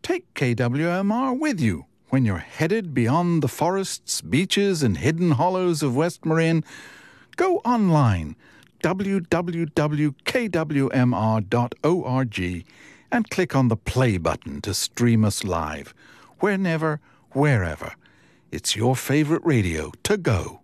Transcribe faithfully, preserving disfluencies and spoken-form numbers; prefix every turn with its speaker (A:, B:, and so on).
A: Take K W M R with you when you're headed beyond the forests, beaches and hidden hollows of West Marin. Go online, w w w dot k w m r dot org, and click on the play button to stream us live. Whenever, wherever. It's your favorite radio to go.